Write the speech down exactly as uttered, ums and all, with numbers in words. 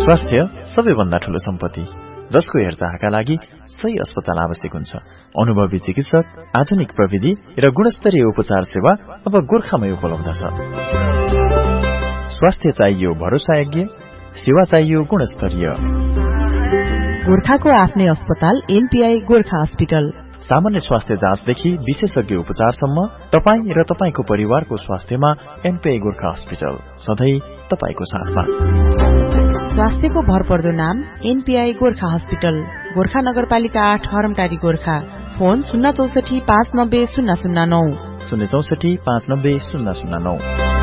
स्वास्थ्य सबैभन्दा ठूलो सम्पत्ति, जसको हेरचाहका लागि सही अस्पताल आवश्यक हुन्छ। अनुभवी चिकित्सक, आधुनिक प्रविधि र गुणस्तरीय उपचार सेवा अब गोर्खामै उपलब्ध छ। स्वास्थ्य चाहियो भरोसायोग्य, सेवा चाहियो गुणस्तरीय। गोर्खाको आफ्नै अस्पताल एनपीआई गोर्खा हस्पिटल। सामान्य स्वास्थ्य जाँचदेखि विशेषज्ञ उपचारसम्म तपाईँ र तपाईको परिवारको स्वास्थ्यमा एनपीआई गोर्खा हस्पिटल सधैँ तपाईको साथमा। स्वास्थ्यको भरपर्दो नाम एनपीआई गोर्खा हस्पिटल, गोर्खा नगरपालिका आठ हरमटारी गोर्खा। फोन शून्य चौसठी पाँच नब्बे शून्य शून्य नौ शून्य चौसठी पाँच नब्बे शून्य शून्य नौ।